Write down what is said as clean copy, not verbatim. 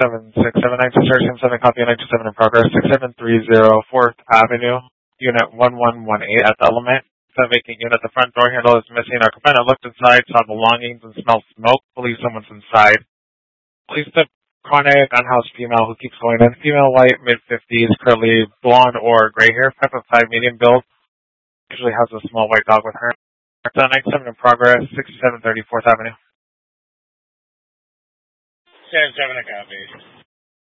767 7 copy 927 in progress, 6730 4th Avenue, Unit 1118 at the Element. The vacant unit, the front door handle is missing. Our complainant looked inside, saw belongings, and smelled smoke. Believes someone's inside. Police the chronic unhoused female who keeps going in. Female, white, mid-50s, curly, blonde or gray hair, 5'5", medium build. Usually has a small white dog with her. 97 in progress, 6730 4th Avenue. 7-7 a copy.